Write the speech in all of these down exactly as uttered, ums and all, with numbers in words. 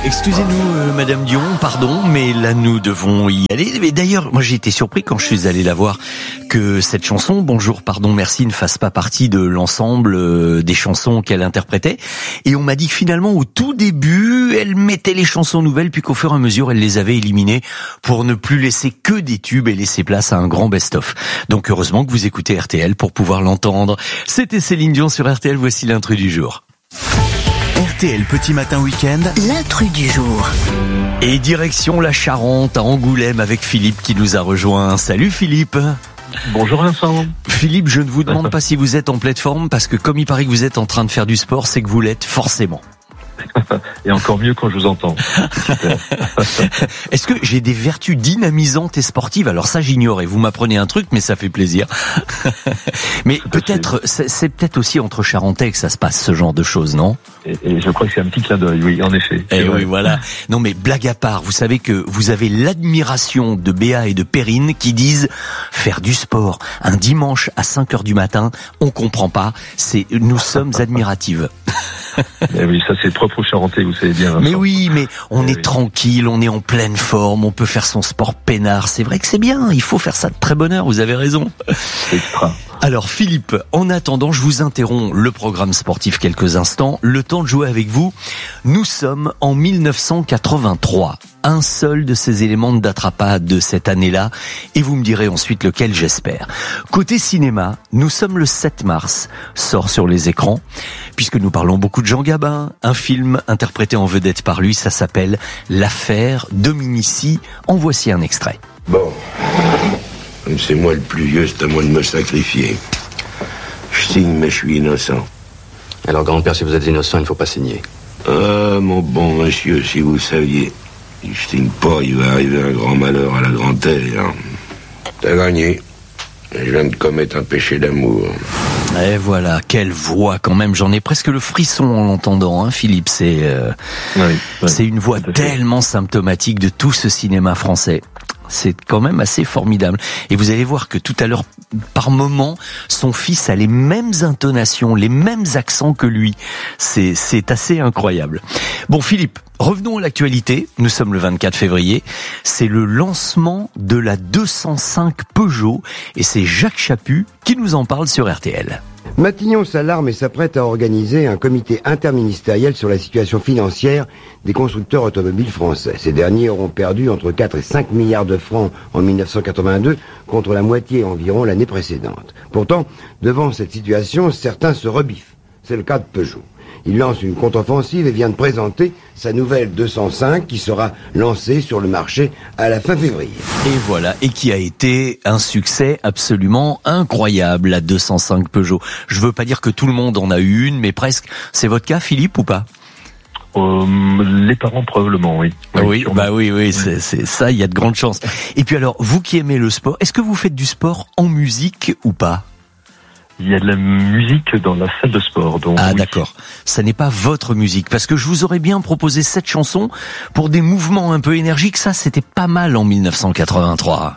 Excusez-nous, euh, Madame Dion, pardon, mais là nous devons y aller. Mais d'ailleurs, moi j'ai été surpris quand je suis allé la voir que cette chanson, Bonjour, pardon, merci, ne fasse pas partie de l'ensemble euh, des chansons qu'elle interprétait. Et on m'a dit que finalement, au tout début, elle mettait les chansons nouvelles, puis qu'au fur et à mesure, elle les avait éliminées pour ne plus laisser que des tubes et laisser place à un grand best-of. Donc heureusement que vous écoutez R T L pour pouvoir l'entendre. C'était Céline Dion sur R T L, voici l'intrus du jour. R T L Petit Matin Week-end, l'intrus du jour. Et direction la Charente, à Angoulême, avec Philippe qui nous a rejoint. Salut Philippe. Bonjour Vincent. Philippe, je ne vous demande pas si vous êtes en pleine forme, parce que comme il paraît que vous êtes en train de faire du sport, c'est que vous l'êtes forcément. Et encore mieux quand je vous entends. Est-ce que j'ai des vertus dynamisantes et sportives? Alors ça j'ignorais, vous m'apprenez un truc, mais ça fait plaisir. Mais peut-être, c'est, c'est peut-être aussi entre Charentais que ça se passe, ce genre de choses, non? et, et je crois que c'est un petit clin d'œil, oui, en effet. Et oui, voilà. Non mais blague à part, vous savez que vous avez l'admiration de Béa et de Perrine qui disent faire du sport un dimanche à cinq heures du matin, on comprend pas, c'est nous sommes admiratives. Eh oui, ça c'est propre aux Charentais, vous savez bien. Vincent. Mais oui, mais on eh est oui. tranquille, on est en pleine forme, on peut faire son sport peinard. C'est vrai que c'est bien, il faut faire ça de très bonne heure, vous avez raison. C'est extra. Alors Philippe, en attendant, je vous interromps le programme sportif quelques instants, le temps de jouer avec vous. Nous sommes en mille neuf cent quatre-vingt-trois, un seul de ces éléments d'attrapade de cette année-là, et vous me direz ensuite lequel j'espère. Côté cinéma, nous sommes le sept mars, sort sur les écrans, puisque nous parlons beaucoup de Jean Gabin, un film interprété en vedette par lui, ça s'appelle L'affaire Dominici. En voici un extrait. Bon, comme c'est moi le plus vieux, c'est à moi de me sacrifier. Je signe, mais je suis innocent. Alors, grand-père, si vous êtes innocent, il ne faut pas signer. Ah, mon bon monsieur, si vous saviez. Si je signe pas, il va arriver un grand malheur à la Grand-Terre. T'as gagné. Je viens de commettre un péché d'amour. Et voilà, quelle voix quand même, j'en ai presque le frisson en l'entendant, hein, Philippe, c'est, euh, Oui, oui, c'est une voix tellement symptomatique de tout ce cinéma français. C'est quand même assez formidable. Et vous allez voir que tout à l'heure, par moment, son fils a les mêmes intonations, les mêmes accents que lui. C'est, c'est assez incroyable. Bon, Philippe, revenons à l'actualité. Nous sommes le vingt-quatre février. C'est le lancement de la deux cent cinq Peugeot. Et c'est Jacques Chaput qui nous en parle sur R T L. Matignon s'alarme et s'apprête à organiser un comité interministériel sur la situation financière des constructeurs automobiles français. Ces derniers auront perdu entre quatre et cinq milliards de francs en mille neuf cent quatre-vingt-deux contre la moitié environ l'année précédente. Pourtant, devant cette situation, certains se rebiffent. C'est le cas de Peugeot. Il lance une contre-offensive et vient de présenter sa nouvelle deux cent cinq qui sera lancée sur le marché à la fin février. Et voilà, et qui a été un succès absolument incroyable, la deux cent cinq Peugeot. Je veux pas dire que tout le monde en a eu une, mais presque. C'est votre cas, Philippe, ou pas? Euh, les parents probablement, oui. Oui, sûrement. bah oui, oui, c'est, c'est ça, il y a de grandes chances. Et puis alors, vous qui aimez le sport, est-ce que vous faites du sport en musique ou pas? Il y a de la musique dans la salle de sport. Donc ah oui. D'accord, ça n'est pas votre musique, parce que je vous aurais bien proposé cette chanson pour des mouvements un peu énergiques, ça c'était pas mal en mille neuf cent quatre-vingt-trois.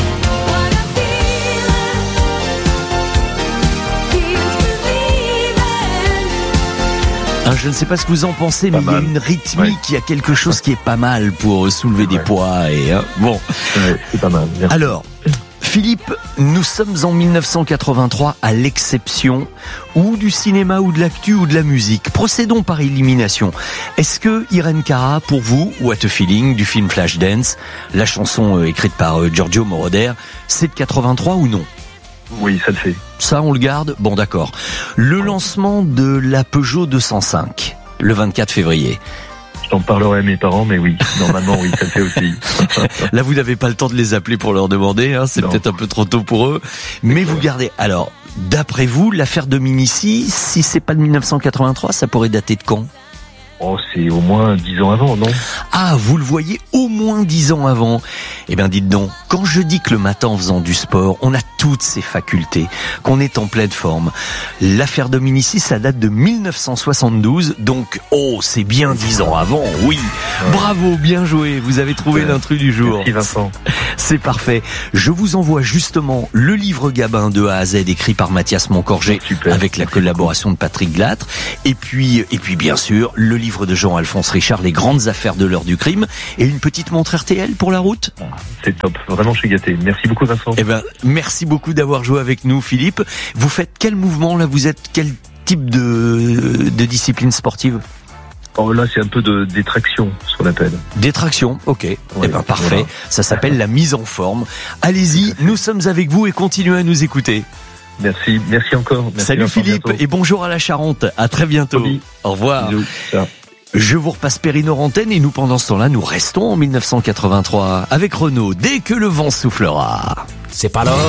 Hein, je ne sais pas ce que vous en pensez, pas mais mal. il y a une rythmique, Ouais. il y a quelque chose qui est pas mal pour soulever des Ouais. poids. Et hein, bon, Ouais, c'est pas mal. Merci. alors... Philippe, nous sommes en mille neuf cent quatre-vingt-trois à l'exception ou du cinéma ou de l'actu ou de la musique. Procédons par élimination. Est-ce que Irene Cara, pour vous, What a Feeling du film Flashdance, la chanson euh, écrite par euh, Giorgio Moroder, c'est de quatre-vingt-trois ou non? Oui, ça le fait. Ça, on le garde? Bon, d'accord. Le lancement de la Peugeot deux cent cinq, le vingt-quatre février. J'en parlerai à mes parents, mais oui, normalement, oui, ça le fait aussi. Là, vous n'avez pas le temps de les appeler pour leur demander, hein, c'est Non. peut-être un peu trop tôt pour eux. Mais vous gardez. Alors, d'après vous, l'affaire Dominici, si c'est pas de mille neuf cent quatre-vingt-trois, ça pourrait dater de quand? Oh, c'est au moins dix ans avant, non? Ah, vous le voyez au moins dix ans avant. Eh bien, dites donc, quand je dis que le matin en faisant du sport, on a toutes ces facultés, qu'on est en pleine forme. L'affaire Dominici, ça date de mille neuf cent soixante-douze, donc, oh, c'est bien dix ans avant, oui. Bravo, bien joué, vous avez trouvé Ouais. l'intrus du jour. Merci Vincent. C'est parfait. Je vous envoie justement le livre Gabin de A à Z écrit par Mathias Moncorgé Super. avec la collaboration de Patrick Glâtre. Et puis, et puis bien sûr, le livre de Jean-Alphonse Richard, Les grandes affaires de l'heure du crime. Et une petite montre R T L pour la route. C'est top. Vraiment, je suis gâté. Merci beaucoup, Vincent. Eh ben, merci beaucoup d'avoir joué avec nous, Philippe. Vous faites quel mouvement là? Vous êtes quel type de, de discipline sportive? Oh, là, c'est un peu de détraction, ce qu'on appelle. Détraction, ok. Ouais, eh ben parfait. voilà. Ça s'appelle la mise en forme. Allez-y, nous sommes avec vous et continuez à nous écouter. Merci, merci encore. Merci, Salut Vincent, Philippe bientôt. et bonjour à la Charente. À très bientôt. Promis. Au revoir. Bisous. Ciao. Je vous repasse Périno Antenne et nous pendant ce temps-là, nous restons en mille neuf cent quatre-vingt-trois avec Renaud dès que le vent soufflera. C'est pas l'heure.